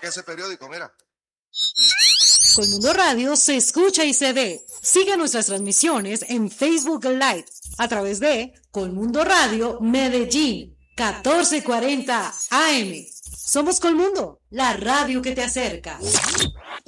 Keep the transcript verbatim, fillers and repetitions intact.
saqué ese periódico, mira. Colmundo Radio se escucha y se ve. Sigue nuestras transmisiones en Facebook Live a través de Colmundo Radio Medellín, catorce cuarenta A M. Somos Colmundo, la radio que te acerca.